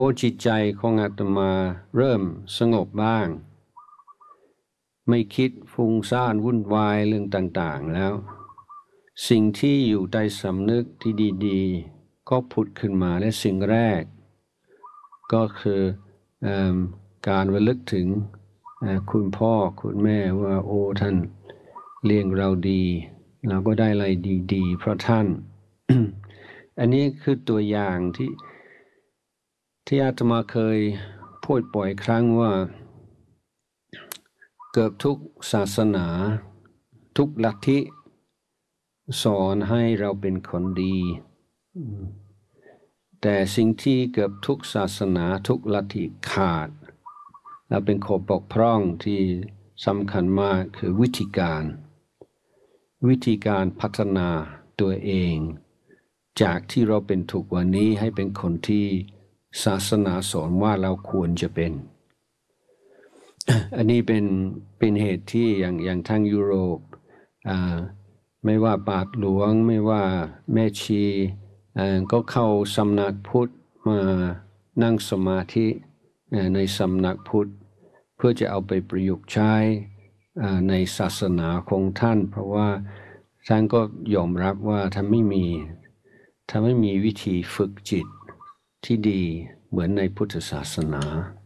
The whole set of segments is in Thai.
จิตใจของอาตมาเริ่มสงบบ้างไม่คิดฟุ้งซ่านวุ่นวายเรื่องต่างๆแล้วสิ่งที่อยู่ใต้สำนึกที่ดีๆก็ผุดขึ้นมาและสิ่งแรกก็คือการระลึกถึงคุณพ่อคุณแม่ว่าโอ้ท่านเลี้ยงเราดีเราก็ได้อะไรดีๆเพราะท่าน อันนี้คือตัวอย่างที่อาตมาเคยพูดบ่อยครั้งว่าเกือบทุกศาสนาทุกลัทธิสอนให้เราเป็นคนดีแต่สิ่งที่เกือบทุกศาสนาทุกลัทธิขาดและเป็นข้อบกพร่องที่สำคัญมากคือวิธีการพัฒนาตัวเองจากที่เราเป็นทุกวันนี้ให้เป็นคนที่ศาสนาสอนว่าเราควรจะเป็น อันนี้เป็นเหตุที่อย่างทางยุโรปไม่ว่าบาทหลวงไม่ว่าแม่ชีก็เข้าสำนักพุทธมานั่งสมาธิในสำนักพุทธเพื่อจะเอาไปประยุกต์ใช้ในศาสนาของท่านเพราะว่าท่านก็ยอมรับว่าท่านไม่มีวิธีฝึกจิตที่ดีเหมือนในพุทธศาสนา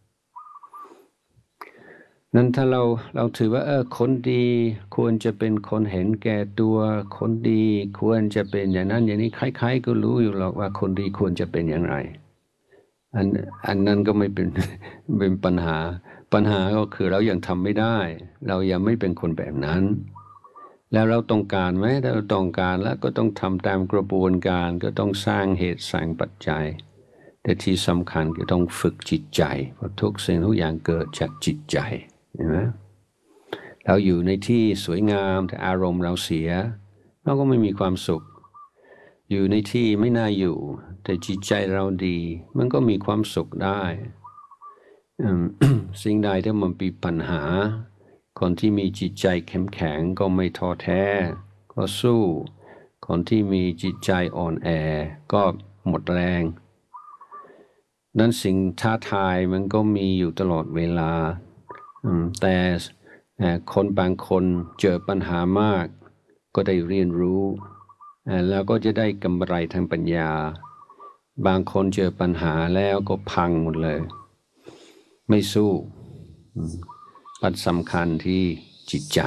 นั้นถ้าเราถือว่าคนดีควรจะเป็นคนเห็นแก่ตัวคนดีควรจะเป็นอย่างนั้นอย่างนี้ใครๆก็รู้อยู่หรอกว่าคนดีควรจะเป็นอย่างไรอันนั้นก็ไม่เป็นปัญหาก็คือเรายังทำไม่ได้เรายังไม่เป็นคนแบบนั้นแล้วเราต้องการไหมถ้าเราต้องการแล้วก็ต้องทำตามกระบวนการก็ต้องสร้างเหตุสร้างปัจจัยแต่ที่สำคัญก็ต้องฝึกจิตใจเพราะทุกสิ่งทุกอย่างเกิดจากจิตใจเห็นไหมเราอยู่ในที่สวยงามแต่อารมณ์เราเสียเราก็ไม่มีความสุขอยู่ในที่ไม่น่าอยู่แต่จิตใจเราดีมันก็มีความสุขได้ สิ่งใดที่มันมีปัญหาคนที่มีจิตใจเข้มแข็งก็ไม่ท้อแท้ก็สู้คนที่มีจิตใจอ่อนแอก็หมดแรงนั้นสิ่งท้าทายมันก็มีอยู่ตลอดเวลาแต่คนบางคนเจอปัญหามากก็ได้เรียนรู้แล้วก็จะได้กำไรทางปัญญาบางคนเจอปัญหาแล้วก็พังหมดเลยไม่สู้ปัญหาสำคัญที่จิตใจ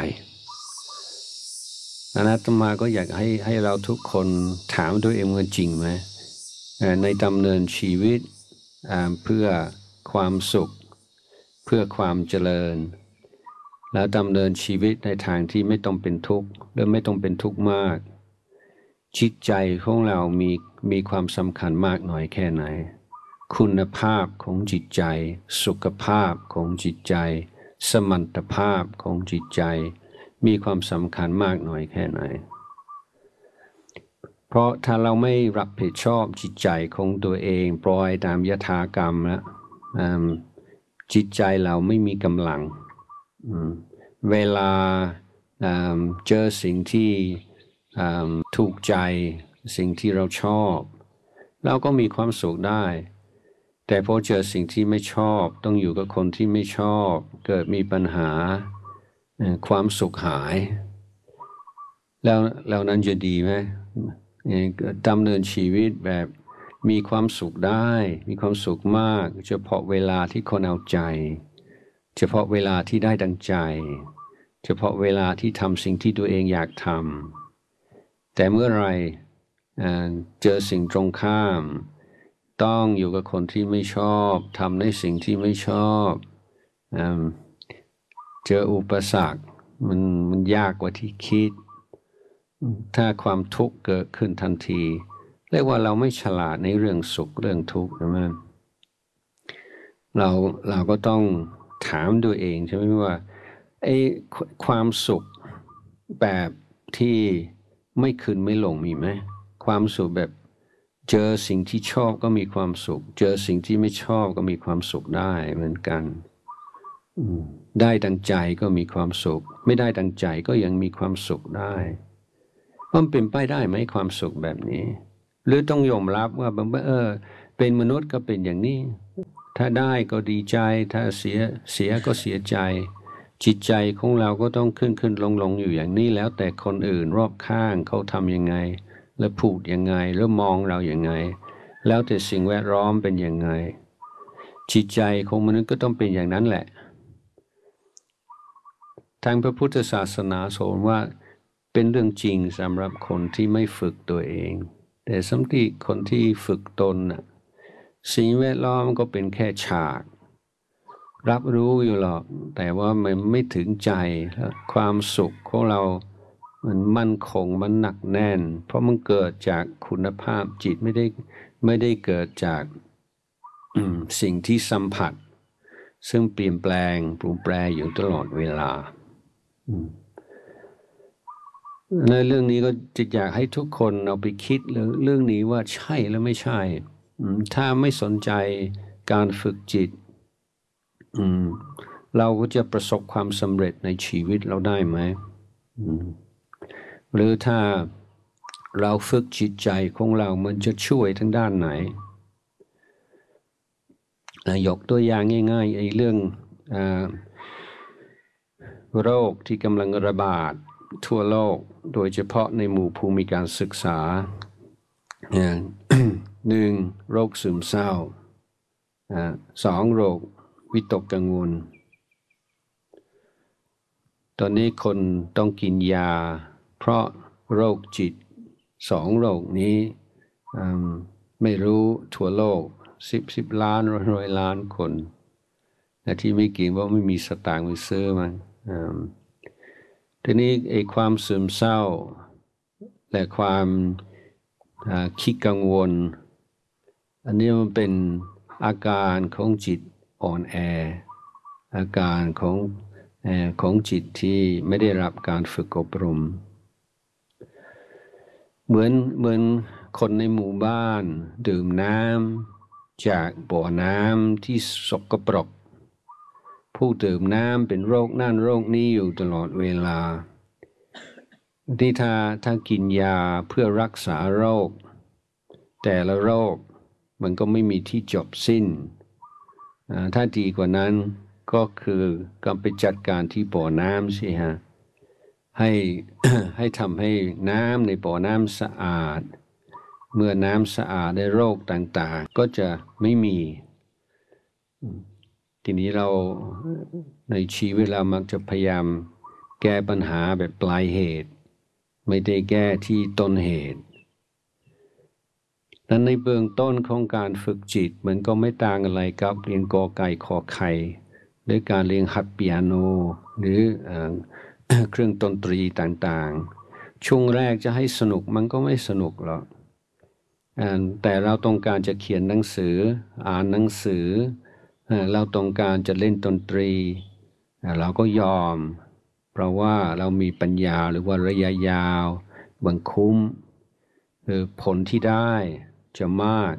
อาตมาก็อยากให้เราทุกคนถามตัวเองว่าจริงไหมในดำเนินชีวิตเพื่อความสุขเพื่อความเจริญแล้วดำเนินชีวิตในทางที่ไม่ต้องเป็นทุกข์และไม่ต้องเป็นทุกข์มากจิตใจของเรามีความสำคัญมากน้อยแค่ไหนคุณภาพของจิตใจสุขภาพของจิตใจสมรรถภาพของจิตใจมีความสำคัญมากน้อยแค่ไหนเพราะถ้าเราไม่รับผิดชอบจิตใจของตัวเองปล่อยตามยถากรรมแล้วจิตใจเราไม่มีกำลังเวลาเจอสิ่งที่ถูกใจสิ่งที่เราชอบเราก็มีความสุขได้แต่พอเจอสิ่งที่ไม่ชอบต้องอยู่กับคนที่ไม่ชอบเกิดมีปัญหาความสุขหายแล้วนั้นจะดีไหมดำเนินชีวิตแบบมีความสุขได้มีความสุขมากเฉพาะเวลาที่คนเอาใจเฉพาะเวลาที่ได้ดังใจเฉพาะเวลาที่ทำสิ่งที่ตัวเองอยากทำแต่เมื่อไรเจอสิ่งตรงข้ามต้องอยู่กับคนที่ไม่ชอบทำในสิ่งที่ไม่ชอบเจออุปสรรคมันยากกว่าที่คิดถ้าความทุกข์เกิดขึ้นทันทีเรียกว่าเราไม่ฉลาดในเรื่องสุขเรื่องทุกข์ใช่ไหมเราก็ต้องถามตัวเองใช่ไหมว่าไอ้ความสุขแบบที่ไม่ขึ้นไม่ลงมีไหมความสุขแบบเจอสิ่งที่ชอบก็มีความสุขเจอสิ่งที่ไม่ชอบก็มีความสุขได้เหมือนกันได้ดังใจก็มีความสุขไม่ได้ดังใจก็ยังมีความสุขได้มันเป็นไปได้ไหมความสุขแบบนี้หรือต้องยอมรับว่าตเป็นมนุษย์ก็เป็นอย่างนี้ถ้าได้ก็ดีใจถ้าเสียก็เสียใจจิตใจของเราก็ต้องขึ้นลงอยู่อย่างนี้แล้วแต่คนอื่นรอบข้างเขาทำยังไงและพูดยังไงแล้วมองเราอย่างไงแล้วแต่สิ่งแวดล้อมเป็นยังไงจิตใจของมนุษย์ก็ต้องเป็นอย่างนั้นแหละทางพระพุทธศาสนาสอนว่าเป็นเรื่องจริงสำหรับคนที่ไม่ฝึกตัวเองแต่สำหรับคนที่ฝึกตนน่ะสิ่งแวดล้อมก็เป็นแค่ฉากรับรู้อยู่หรอกแต่ว่ามันไม่ถึงใจความสุขของเรามันมั่นคงมันหนักแน่นเพราะมันเกิดจากคุณภาพจิตไม่ได้เกิดจากสิ่งที่สัมผัสซึ่งเปลี่ยนแปลงปรุงแปรอยู่ตลอดเวลาในเรื่องนี้ก็จะอยากให้ทุกคนเอาไปคิดเรื่องนี้ว่าใช่แล้วไม่ใช่ถ้าไม่สนใจการฝึกจิตเราก็จะประสบความสำเร็จในชีวิตเราได้ไหมหรือถ้าเราฝึกจิตใจของเรามันจะช่วยทั้งด้านไหนยกตัวอย่างง่ายๆไอ้เรื่องโรคที่กำลังระบาดทั่วโลกโดยเฉพาะในหมู่ผู้มีการศึกษาหนึ่งโรคซึมเศร้าสองโรควิตกกังวลตอนนี้คนต้องกินยาเพราะโรคจิตสองโรคนี้ไม่รู้ทั่วโลก10 ล้าน100 ล้านคนแต่ที่ไม่กินเพราะไม่มีสตางค์ไปซื้อมันทีนี้ไอ้ความซึมเศร้าและความคิดกังวลอันนี้มันเป็นอาการของจิตอ่อนแออาการของจิตที่ไม่ได้รับการฝึกอบรมเหมือนคนในหมู่บ้านดื่มน้ำจากบ่อน้ำที่สกปรกผู้ดื่มน้ำเป็นโรคนั่นโรคนี้อยู่ตลอดเวลาที่ถ้ากินยาเพื่อรักษาโรคแต่ละโรคมันก็ไม่มีที่จบสิ้นถ้าดีกว่านั้นก็คือการไปจัดการที่บ่อน้ำสิฮะให้ทำให้น้ำในบ่อน้ำสะอาดเมื่อน้ำสะอาดได้โรคต่างๆก็จะไม่มีทีนี้เราในชีวิตเรามักจะพยายามแก้ปัญหาแบบปลายเหตุไม่ได้แก้ที่ต้นเหตุนั้นในเบื้องต้นของการฝึกจิตมันก็ไม่ต่างอะไรกับเรียนกอไก่ขอไข่หรือการเรียนหัดเปียโนหรือเครื่องดนตรีต่างๆช่วงแรกจะให้สนุกมันก็ไม่สนุกหรอกแต่เราต้องการจะเขียนหนังสืออ่านหนังสือเราต้องการจะเล่นดนตรีเราก็ยอมเพราะว่าเรามีปัญญาหรือว่าระยะยาวบังคุ้มผลที่ได้จะมาก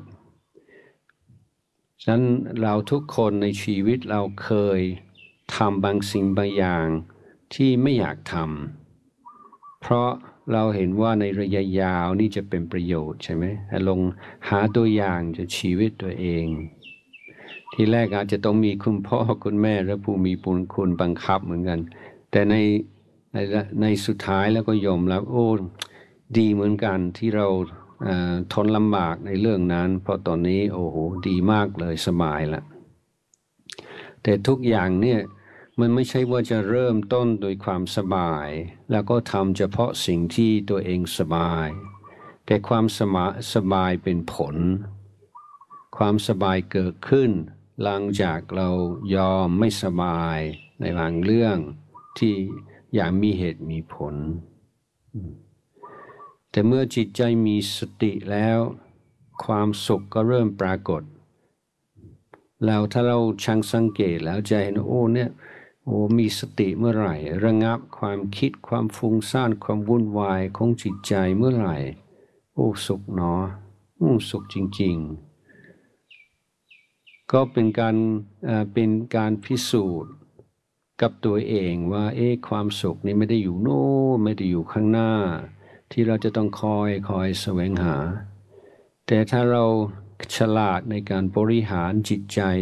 ฉะนั้นเราทุกคนในชีวิตเราเคยทำบางสิ่งบางอย่างที่ไม่อยากทำเพราะเราเห็นว่าในระยะยาวนี่จะเป็นประโยชน์ใช่ไหมลองหาตัวอย่างจากชีวิตตัวเองทีแรกอาจจะต้องมีคุณพ่อคุณแม่และผู้มีบุญคุณบังคับเหมือนกันแต่ในสุดท้ายแล้วก็ยอมรับโอ้ดีเหมือนกันที่เราทนลำบากในเรื่องนั้นเพราะตอนนี้โอ้โหดีมากเลยสบายละแต่ทุกอย่างเนี่ยมันไม่ใช่ว่าจะเริ่มต้นโดยความสบายแล้วก็ทำเฉพาะสิ่งที่ตัวเองสบายแต่ความสบายเป็นผลความสบายเกิดขึ้นหลังจากเรายอมไม่สบายในบางเรื่องที่อย่างมีเหตุมีผลแต่เมื่อจิตใจมีสติแล้วความสุขก็เริ่มปรากฏแล้วถ้าเราช่างสังเกตแล้วจะเห็นโอ้เนี่ยโอ้มีสติเมื่อไหร่ระงับความคิดความฟุ้งซ่านความวุ่นวายของจิตใจเมื่อไหร่โอ้สุขเนาะสุขจริงๆก็เป็นการพิสูจน์กับตัวเองว่าความสุขนี้ไม่ได้อยู่โน่ไม่ได้อยู่ข้างหน้าที่เราจะต้องคอยแสวงหาแต่ถ้าเราฉลาดในการบริหารจิตใจ